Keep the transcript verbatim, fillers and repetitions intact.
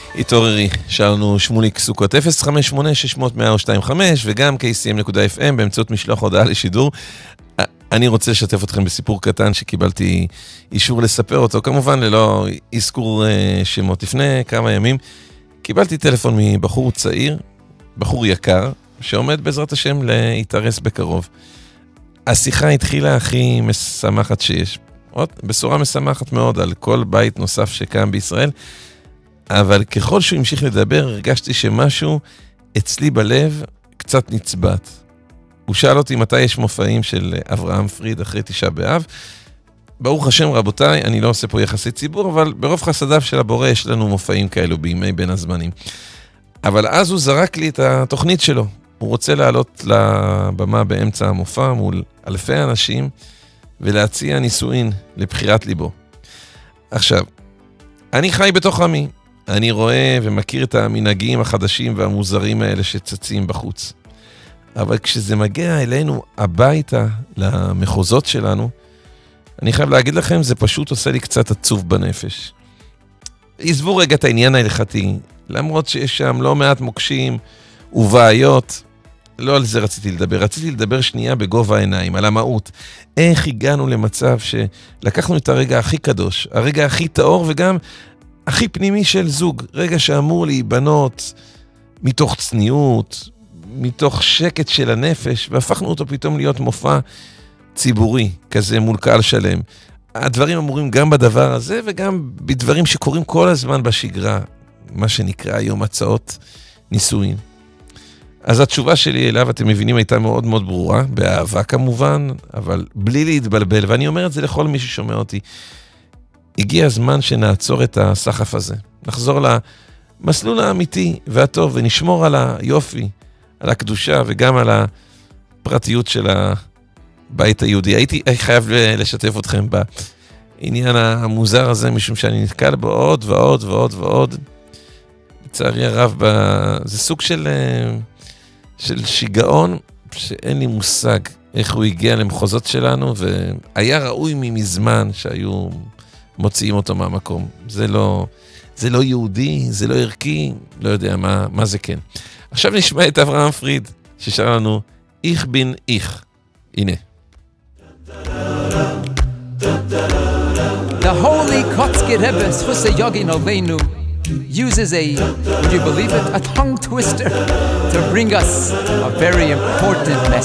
התעוררי, שאלנו שמוליק סוכות אפס חמש שמונה שש מאות מאה שתיים חמש וגם קי סי אם נקודה אף אם באמצעות משלוח הודעה לשידור. אני רוצה לשתף אתכם בסיפור קטן שקיבלתי אישור לספר אותו, כמובן ללא אזכור שמות. לפני כמה ימים קיבלתי טלפון מבחור צעיר, בחור יקר, שעומד בעזרת השם להתארס בקרוב. השיחה התחילה הכי משמחת שיש, עוד בשורה משמחת מאוד על כל בית נוסף שקם בישראל, אבל ככל שהוא המשיך לדבר, הרגשתי שמשהו אצלי בלב קצת נצבט. הוא שאל אותי מתי יש מופעים של אברהם פריד אחרי תשעה באב. ברוך השם רבותיי, אני לא עושה פה יחסי ציבור, אבל ברוב חסדיו של הבורא יש לנו מופעים כאלו בימי בין הזמנים. אבל אז הוא זרק לי את התוכנית שלו. הוא רוצה לעלות לבמה באמצע המופע מול אלפי אנשים, ולהציע נישואין לבחירת ליבו. עכשיו, אני חי בתוך עמי. אני רואה ומכיר את המנהגים החדשים והמוזרים האלה שצצים בחוץ. אבל כשזה מגיע אלינו הביתה, למחוזות שלנו, אני חייב להגיד לכם, זה פשוט עושה לי קצת עצוב בנפש. עזבו רגע את העניין ההלכתי, למרות שיש שם לא מעט מוקשים ובעיות, לא על זה רציתי לדבר, רציתי לדבר שנייה בגובה העיניים, על המהות. איך הגענו למצב שלקחנו את הרגע הכי קדוש, הרגע הכי טהור וגם הכי פנימי של זוג, רגע שאמור להיבנות מתוך צניעות, מתוך שקט של הנפש, והפכנו אותו פתאום להיות מופע ציבורי, כזה מול קהל שלם. הדברים אמורים גם בדבר הזה, וגם בדברים שקורים כל הזמן בשגרה, מה שנקרא היום הצעות נישואין. אז התשובה שלי אליו, אתם מבינים, הייתה מאוד מאוד ברורה, באהבה כמובן, אבל בלי להתבלבל, ואני אומר את זה לכל מי ששומע אותי. הגיע הזמן שנעצור את הסחף הזה, נחזור למסלול האמיתי והטוב, ונשמור על היופי, על הקדושה וגם על הפרטיות של הבית היהודי. הייתי חייב לשתף אתכם בעניין המוזר הזה, משום שאני נתקל בו עוד ועוד ועוד ועוד. לצערי הרב, זה סוג של, של שיגעון, שאין לי מושג איך הוא הגיע למחוזות שלנו, והיה ראוי ממזמן שהיו מוציאים אותו מהמקום. זה לא, זה לא יהודי, זה לא ערכי, לא יודע מה, מה זה כן. עכשיו נשמע את אברהם פריד, ששר לנו איך בין איך. הנה. The Holy Kotzker Rebbe, Schusse Yogin Alvenu, uses a, would you believe it, a tongue twister to bring us a very important message.